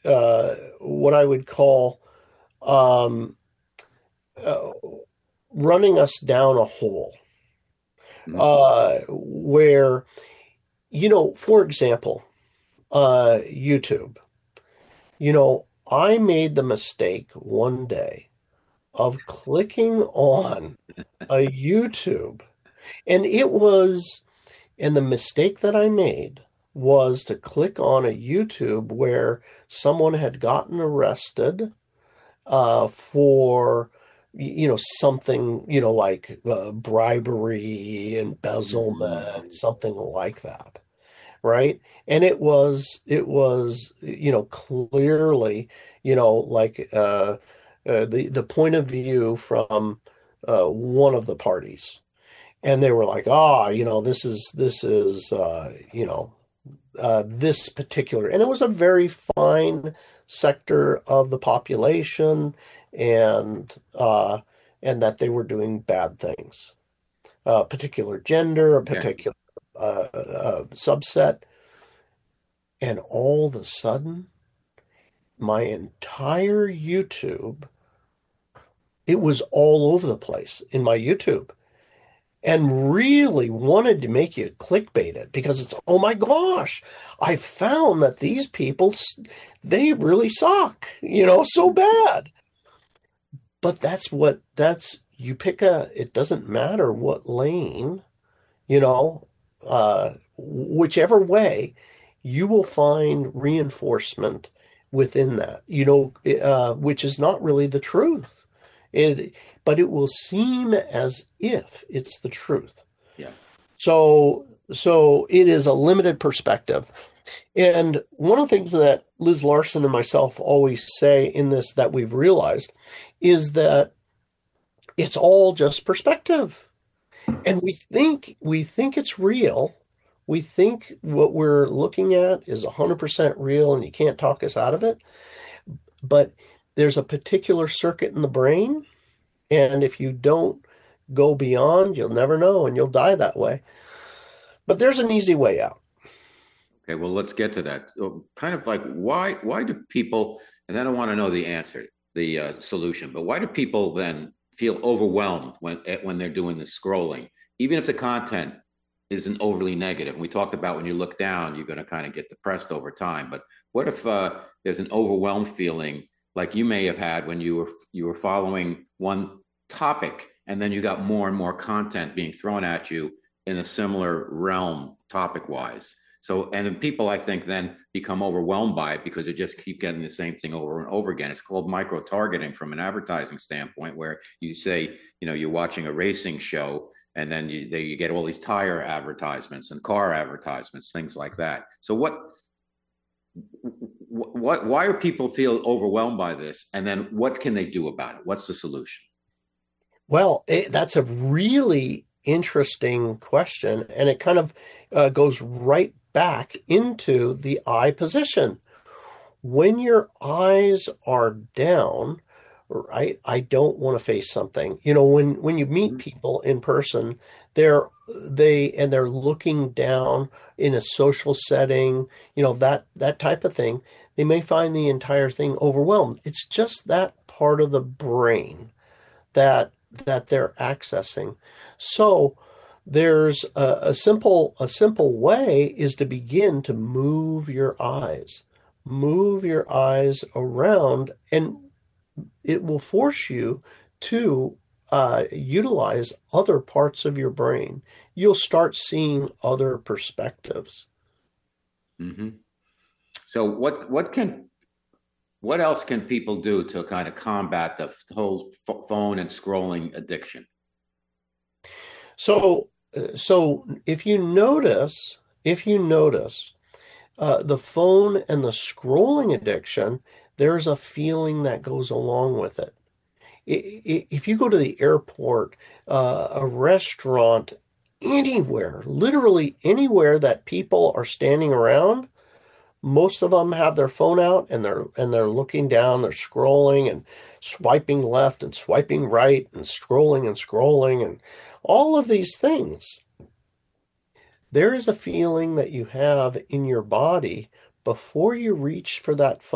what I would call um, uh, running us down a hole, Mhm. where, for example, YouTube. I made the mistake one day of clicking on a YouTube, and the mistake that I made was to click on a YouTube where someone had gotten arrested for something like bribery, embezzlement, Mhm. something like that, right? And it was clearly like the point of view from one of the parties, and they were like, this particular, and it was a very fine sector of the population, and that they were doing bad things, a particular gender, a Yeah. particular subset, and all of a sudden, my entire YouTube, it was all over the place in my YouTube, and really wanted to make you clickbait it because it's, oh my gosh, I found that these people, they really suck, so bad. But you pick it doesn't matter what lane, you know, whichever way, you will find reinforcement within that, which is not really the truth. It, but it will seem as if it's the truth. Yeah. So it is a limited perspective. And one of the things that Liz Larson and myself always say in this that we've realized is that it's all just perspective. And we think it's real. We think what we're looking at is 100% real and you can't talk us out of it. But there's a particular circuit in the brain, and if you don't go beyond, you'll never know and you'll die that way. But there's an easy way out. Okay, well, let's get to that. So kind of like why do people, and I don't want to know the answer, the solution, but why do people then feel overwhelmed when they're doing the scrolling, even if the content isn't overly negative? And we talked about when you look down, you're going to kind of get depressed over time. But what if there's an overwhelmed feeling like you may have had when you were following one topic, and then you got more and more content being thrown at you in a similar realm, topic wise? So, and then people, I think, then become overwhelmed by it because they just keep getting the same thing over and over again. It's called micro targeting from an advertising standpoint, where you say, you're watching a racing show, and then you get all these tire advertisements and car advertisements, things like that. So, why are people feel overwhelmed by this, and then what can they do about it? What's the solution? Well, that's a really interesting question, and it kind of goes right back into the eye position. When your eyes are down, right, I don't want to face something. When you meet Mm-hmm. people in person, they're looking down in a social setting, that type of thing. They may find the entire thing overwhelmed. It's just that part of the brain that they're accessing. So there's a simple way is to begin to move your eyes around, and it will force you to utilize other parts of your brain. You'll start seeing other perspectives. Mm-hmm. So, what else can people do to kind of combat the whole phone and scrolling addiction? So if you notice, the phone and the scrolling addiction, there's a feeling that goes along with it. If you go to the airport, a restaurant, anywhere, literally anywhere that people are standing around, most of them have their phone out, and they're looking down, they're scrolling and swiping left and swiping right and scrolling and all of these things. There is a feeling that you have in your body before you reach for that